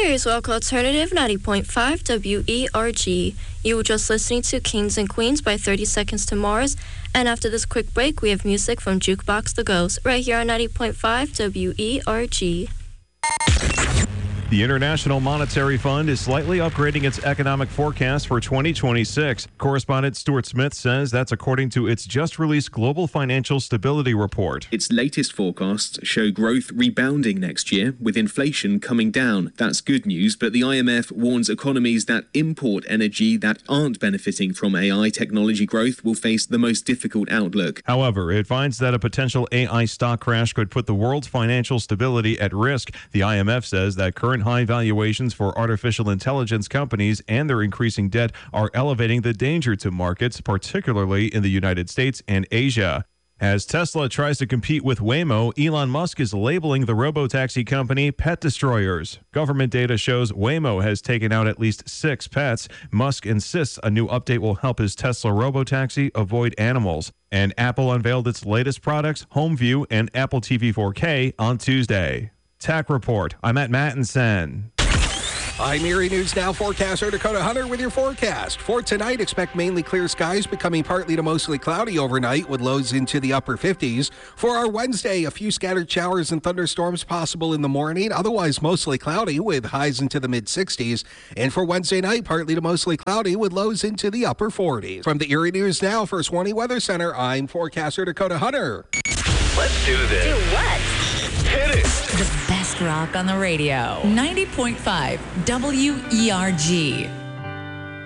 Here's local alternative 90.5 WERG. You were just listening to Kings and Queens by 30 Seconds to Mars. And after this quick break, we have music from Jukebox The Ghost right here on 90.5 WERG. The International Monetary Fund is slightly upgrading its economic forecast for 2026. Correspondent Stuart Smith says that's according to its just-released Global Financial Stability Report. Its latest forecasts show growth rebounding next year, with inflation coming down. That's good news, but the IMF warns economies that import energy that aren't benefiting from AI technology growth will face the most difficult outlook. However, it finds that a potential AI stock crash could put the world's financial stability at risk. The IMF says that current high valuations for artificial intelligence companies and their increasing debt are elevating the danger to markets, particularly in the United States and Asia. As Tesla tries to compete with Waymo, Elon Musk is labeling the robotaxi company pet destroyers. Government data shows Waymo has taken out at least 6 pets. Musk insists a new update will help his Tesla robotaxi avoid animals. And Apple unveiled its latest products, HomeView and Apple TV 4K, on Tuesday. Tech Report. I'm at Mattinson. I'm Erie News Now forecaster Dakota Hunter with your forecast. For tonight, expect mainly clear skies becoming partly to mostly cloudy overnight with lows into the upper 50s. For our Wednesday, a few scattered showers and thunderstorms possible in the morning, otherwise mostly cloudy with highs into the mid-60s. And for Wednesday night, partly to mostly cloudy with lows into the upper 40s. From the Erie News Now for Swanee Weather Center, I'm forecaster Dakota Hunter. Let's do this. Do what? Hit it. The best rock on the radio. 90.5 WERG.